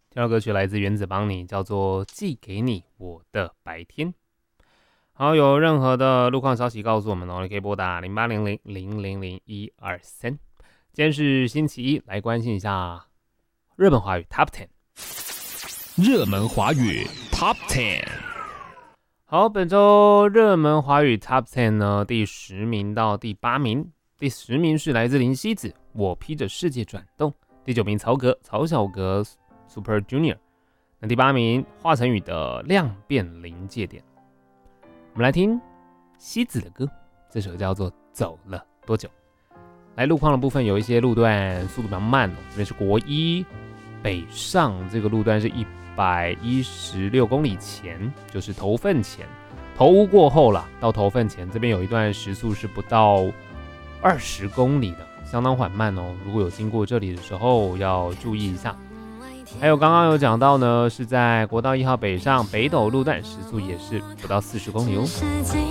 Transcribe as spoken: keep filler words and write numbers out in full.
这首歌曲来自原子邦尼，叫做《寄给你我的白天》。好，有任何的路况消息告诉我们哦，你可以拨打零八零零零零零一二三。今天是星期一，来关心一下热门华语 Top Ten。 热门华语 Top Ten。 好，本周热门华语 Top Ten 呢，第十名到第八名。第十名是来自林夕子，《我披着世界转动》。第九名曹格，曹小格 Super Junior。那第八名华晨宇的《量变临界点》。我们来听夕子的歌，这首叫做《走了多久》。来路况的部分有一些路段速度比较慢哦，这边是国一北上，这个路段是一百一十六公里前，就是头份前，头屋过后啦，到头份前这边有一段时速是不到二十公里的，相当缓慢哦。如果有经过这里的时候要注意一下。还有刚刚有讲到呢，是在国道一号北上北斗路段，时速也是不到四十公里哦。